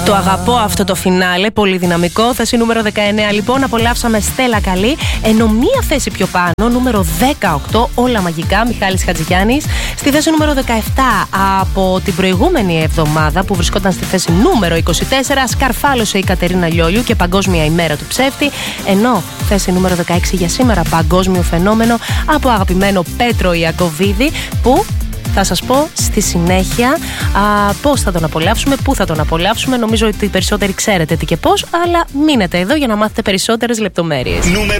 Το αγαπώ αυτό το φινάλε, πολύ δυναμικό. Θέση νούμερο 19 λοιπόν, απολαύσαμε Στέλλα Καλή. Ενώ μία θέση πιο πάνω, νούμερο 18, Όλα μαγικά, Μιχάλης Χατζηγιάννης. Στη θέση νούμερο 17 από την προηγούμενη εβδομάδα, που βρισκόταν στη θέση νούμερο 24, σκαρφάλωσε η Κατερίνα Λιόλιου και Παγκόσμια ημέρα του ψεύτη. Ενώ θέση νούμερο 16 για σήμερα, παγκόσμιο φαινόμενο από αγαπημένο Πέτρο Ιακωβίδη, που θα σας πω στη συνέχεια πώς θα τον απολαύσουμε, πού θα τον απολαύσουμε. Νομίζω ότι οι περισσότεροι ξέρετε τι και πώς, αλλά μείνετε εδώ για να μάθετε περισσότερες λεπτομέρειες.